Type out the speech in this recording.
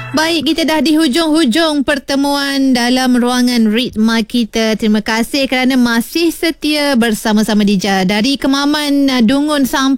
Baik, kita dah di hujung-hujung pertemuan dalam ruangan Ritma kita. Terima kasih kerana masih setia bersama-sama Dija. Dari Kemaman Dungun sampai